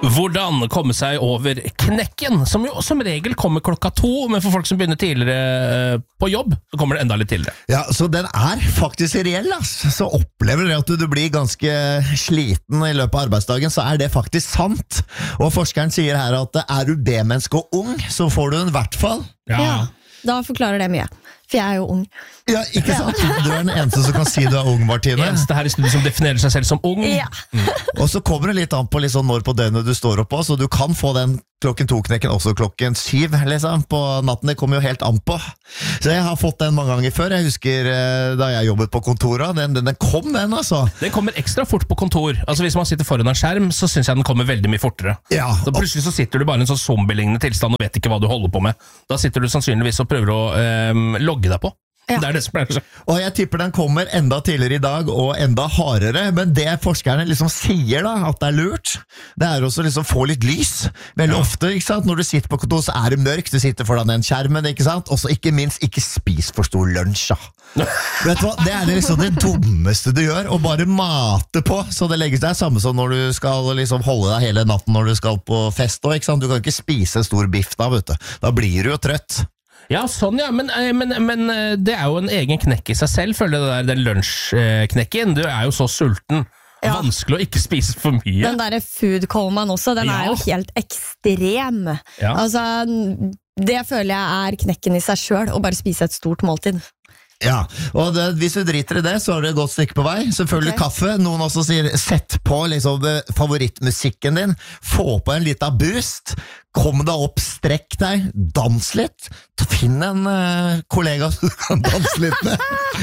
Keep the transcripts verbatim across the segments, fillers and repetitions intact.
Hvordan komme seg over knekken, som jo som regel kommer klokka to, men for folk som begynner tidligere på jobb, så kommer det enda litt tidligere. Ja, så den er faktisk reell, ass. Så opplever du at du blir ganske sliten i løpet av arbeidsdagen, så er det faktisk sant. Og forskeren sier her at er du B-menneske og ung, så får du den i hvert fall. Ja. ja, da forklarer det mye. For jeg er jo ung. Ja, ikke sant? Du er den eneste som kan si du er ung, Martine. Eneste her i studiet som definerer seg selv som ung. Ja. Mm. Og så kommer det litt an på liksom når på døgnet du står opp på, så du kan få den klokken to-knekken også klokken syv, liksom, på natten. Det kommer jo helt an på. Så jeg har fått den mange ganger før. Jeg husker da jeg jobbet på kontoret, den, den, den kom den, altså. Den kommer ekstra fort på kontor. Altså hvis man sitter foran en skjerm, så synes jeg den kommer veldig mye fortere. Ja. Så plutselig så sitter du bare i en sånn zombie-lignende tilstand og vet ikke hva du holder på med. Da sitter du sannsynligvis og prøver å um, logge deg på. Ja. Det er det som pleier å skje. Og jeg tipper den kommer enda tidligere i dag og enda hardere, men det forskerne liksom sier da, at det er lurt, det er også liksom få litt lys. Veldig ja. ofte, ikke sant? Når du sitter på kontor, så er det mørkt, du sitter foran den skjermen, ikke sant? Og så ikke minst, ikke spis for stor lunsj, da. Vet du hva? Det er liksom det dummeste du gjør, å bare mate på, så det legges deg samme som når du skal liksom holde deg hele natten når du skal på fest, ikke sant? Du kan ikke spise en stor biff da, vet du. Da blir du jo trøtt. Ja, sånn ja, men, men, men det er jo en egen knekk i seg selv, føler jeg det der, den lunsjknekken. Du er jo så sulten. Ja. Vanskelig å ikke spise for mye. Den der food comaen også, den ja. er jo helt ekstrem. Ja. Altså, det føler jeg er knekken i seg selv, å bare spise et stort måltid. Ja, og det, hvis du driter i det, så har du et godt stykke på vei. Selvfølgelig okay. kaffe. Noen også sier, sett på liksom, favorittmusikken din. Få på en liten boost. Kom deg opp, strekk deg, dans litt. Finn en uh, kollega som du kan danse litt med.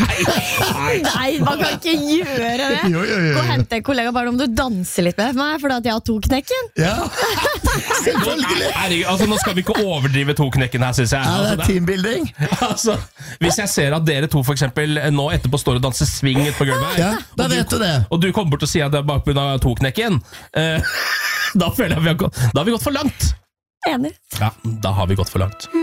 Nei, man kan ikke gjøre det. Jo, jo, jo. Gå og hente en kollega bare om du danser litt med meg, fordi at jeg har to knekken. Ja, selvfølgelig. Altså, nå skal vi ikke overdrive to knekken her, synes jeg. Ja, det er altså, teambuilding. Altså, hvis jeg ser at dere to for eksempel nå etterpå står og danser swing på gulvet, ja, da vet du, du det. Og du kommer bort og sier at det er bare på grunn av to knekken, uh, da føler jeg vi har gått, da har vi gått for langt. Enig. Ja, da har vi gått for langt.